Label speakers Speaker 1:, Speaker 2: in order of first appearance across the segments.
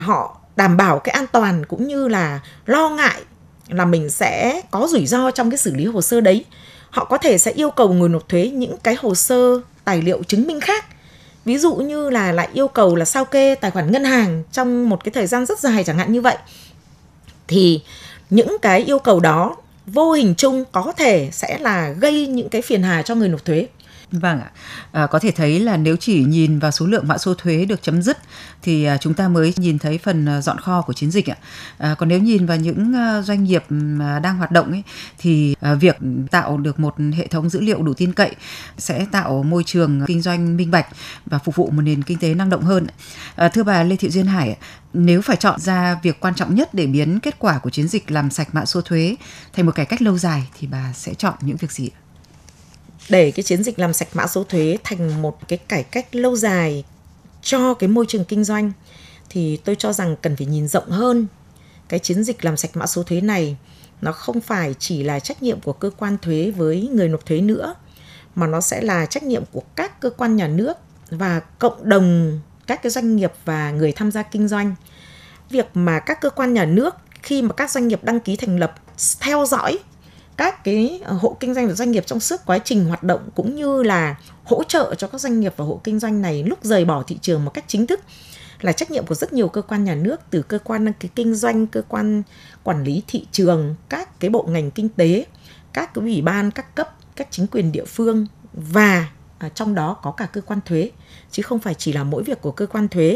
Speaker 1: họ đảm bảo cái an toàn cũng như là lo ngại là mình sẽ có rủi ro trong cái xử lý hồ sơ đấy, họ có thể sẽ yêu cầu người nộp thuế những cái hồ sơ tài liệu chứng minh khác. Ví dụ như là lại yêu cầu là sao kê tài khoản ngân hàng trong một cái thời gian rất dài chẳng hạn như vậy. Thì những cái yêu cầu đó vô hình chung có thể sẽ là gây những cái phiền hà cho người nộp thuế.
Speaker 2: Vâng ạ, có thể thấy là nếu chỉ nhìn vào số lượng mã số thuế được chấm dứt thì chúng ta mới nhìn thấy phần dọn kho của chiến dịch ạ. Còn nếu nhìn vào những doanh nghiệp đang hoạt động ấy, thì việc tạo được một hệ thống dữ liệu đủ tin cậy sẽ tạo môi trường kinh doanh minh bạch và phục vụ một nền kinh tế năng động hơn. Thưa bà Lê Thị Duyên Hải, nếu phải chọn ra việc quan trọng nhất để biến kết quả của chiến dịch làm sạch mã số thuế thành một cải cách lâu dài thì bà sẽ chọn những việc gì ạ?
Speaker 1: Để cái chiến dịch làm sạch mã số thuế thành một cái cải cách lâu dài cho cái môi trường kinh doanh thì tôi cho rằng cần phải nhìn rộng hơn. Cái chiến dịch làm sạch mã số thuế này nó không phải chỉ là trách nhiệm của cơ quan thuế với người nộp thuế nữa, mà nó sẽ là trách nhiệm của các cơ quan nhà nước và cộng đồng các cái doanh nghiệp và người tham gia kinh doanh. Việc mà các cơ quan nhà nước khi mà các doanh nghiệp đăng ký thành lập theo dõi các cái hộ kinh doanh và doanh nghiệp trong suốt quá trình hoạt động, cũng như là hỗ trợ cho các doanh nghiệp và hộ kinh doanh này lúc rời bỏ thị trường một cách chính thức là trách nhiệm của rất nhiều cơ quan nhà nước, từ cơ quan đăng ký kinh doanh, cơ quan quản lý thị trường, các cái bộ ngành kinh tế, các cái ủy ban các cấp, các chính quyền địa phương, và trong đó có cả cơ quan thuế, chứ không phải chỉ là mỗi việc của cơ quan thuế.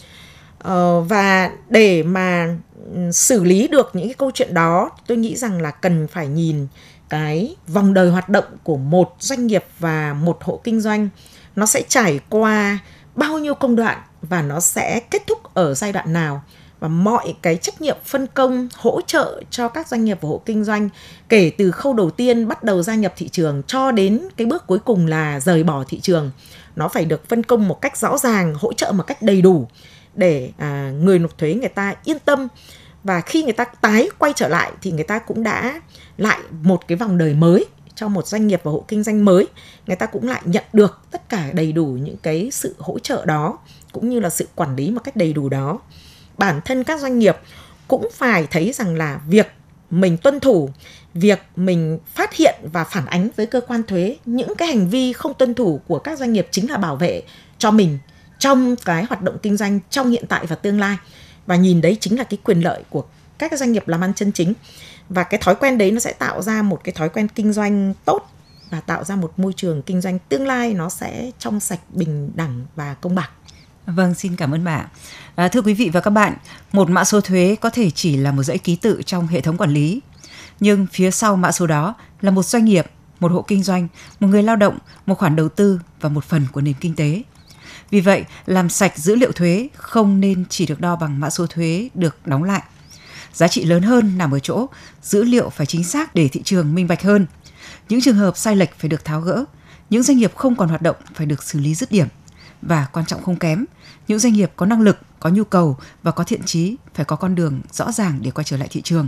Speaker 1: Và để mà xử lý được những cái câu chuyện đó, tôi nghĩ rằng là cần phải nhìn cái vòng đời hoạt động của một doanh nghiệp và một hộ kinh doanh. Nó sẽ trải qua bao nhiêu công đoạn và nó sẽ kết thúc ở giai đoạn nào. Và mọi cái trách nhiệm phân công hỗ trợ cho các doanh nghiệp và hộ kinh doanh kể từ khâu đầu tiên bắt đầu gia nhập thị trường cho đến cái bước cuối cùng là rời bỏ thị trường, nó phải được phân công một cách rõ ràng, hỗ trợ một cách đầy đủ để người nộp thuế người ta yên tâm. Và khi người ta tái quay trở lại thì người ta cũng đã lại một cái vòng đời mới cho một doanh nghiệp và hộ kinh doanh mới. Người ta cũng lại nhận được tất cả đầy đủ những cái sự hỗ trợ đó, cũng như là sự quản lý một cách đầy đủ đó. Bản thân các doanh nghiệp cũng phải thấy rằng là việc mình tuân thủ, việc mình phát hiện và phản ánh với cơ quan thuế những cái hành vi không tuân thủ của các doanh nghiệp chính là bảo vệ cho mình trong cái hoạt động kinh doanh trong hiện tại và tương lai. Và nhìn đấy chính là cái quyền lợi của các cái doanh nghiệp làm ăn chân chính. Và cái thói quen đấy nó sẽ tạo ra một cái thói quen kinh doanh tốt và tạo ra một môi trường kinh doanh tương lai nó sẽ trong sạch, bình đẳng và công bằng.
Speaker 2: Vâng, xin cảm ơn bà. Thưa quý vị và các bạn, một mã số thuế có thể chỉ là một dãy ký tự trong hệ thống quản lý. Nhưng phía sau mã số đó là một doanh nghiệp, một hộ kinh doanh, một người lao động, một khoản đầu tư và một phần của nền kinh tế. Vì vậy, làm sạch dữ liệu thuế không nên chỉ được đo bằng mã số thuế được đóng lại. Giá trị lớn hơn nằm ở chỗ dữ liệu phải chính xác để thị trường minh bạch hơn. Những trường hợp sai lệch phải được tháo gỡ, những doanh nghiệp không còn hoạt động phải được xử lý dứt điểm. Và quan trọng không kém, những doanh nghiệp có năng lực, có nhu cầu và có thiện chí phải có con đường rõ ràng để quay trở lại thị trường.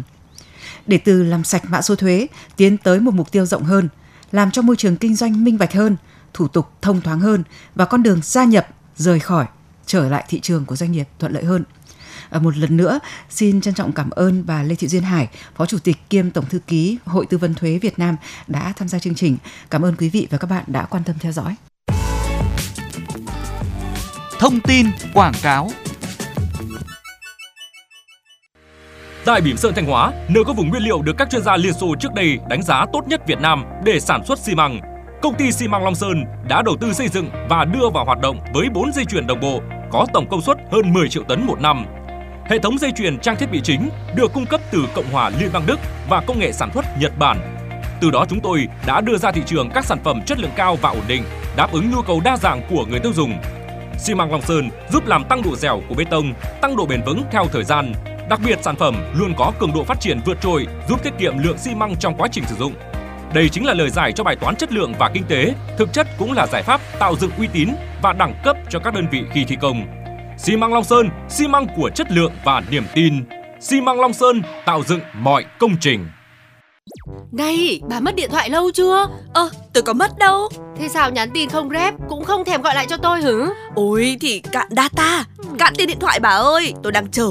Speaker 2: Để từ làm sạch mã số thuế tiến tới một mục tiêu rộng hơn, làm cho môi trường kinh doanh minh bạch hơn, thủ tục thông thoáng hơn và con đường gia nhập, rời khỏi, trở lại thị trường của doanh nghiệp thuận lợi hơn. Một lần nữa, xin trân trọng cảm ơn bà Lê Thị Duyên Hải, Phó Chủ tịch kiêm Tổng Thư ký Hội Tư vấn Thuế Việt Nam đã tham gia chương trình. Cảm ơn quý vị và các bạn đã quan tâm theo dõi.
Speaker 3: Thông tin quảng cáo.
Speaker 4: Tại Bỉm Sơn Thanh Hóa, nơi có vùng nguyên liệu được các chuyên gia Liên Xô trước đây đánh giá tốt nhất Việt Nam để sản xuất xi măng, công ty xi măng Long Sơn đã đầu tư xây dựng và đưa vào hoạt động với 4 dây chuyền đồng bộ có tổng công suất hơn 10 triệu tấn một năm. Hệ thống dây chuyền trang thiết bị chính được cung cấp từ Cộng hòa Liên bang Đức và công nghệ sản xuất Nhật Bản. Từ đó chúng tôi đã đưa ra thị trường các sản phẩm chất lượng cao và ổn định, đáp ứng nhu cầu đa dạng của người tiêu dùng. Xi măng Long Sơn giúp làm tăng độ dẻo của bê tông, tăng độ bền vững theo thời gian. Đặc biệt sản phẩm luôn có cường độ phát triển vượt trội, giúp tiết kiệm lượng xi măng trong quá trình sử dụng. Đây chính là lời giải cho bài toán chất lượng và kinh tế, thực chất cũng là giải pháp tạo dựng uy tín và đẳng cấp cho các đơn vị khi thi công. Xi măng Long Sơn, xi măng của chất lượng và niềm tin. Xi măng Long Sơn tạo dựng mọi công trình.
Speaker 5: Này, bà mất điện thoại lâu chưa?
Speaker 6: Tôi có mất đâu.
Speaker 5: Thế sao nhắn tin không rep, cũng không thèm gọi lại cho tôi hử?
Speaker 6: Ôi thì cạn data, cạn tiền điện thoại bà ơi. Tôi đang chờ